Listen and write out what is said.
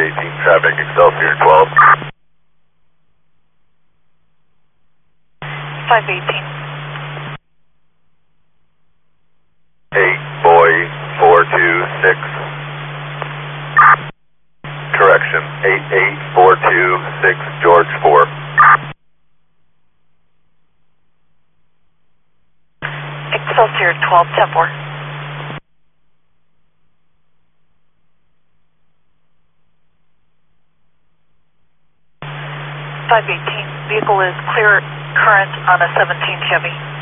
518 traffic, Excelsior 12. 518. 8 boy 426. Correction, 88426 George 4. Excelsior 12, 10-4. Vehicle is clear current on a 17 Chevy.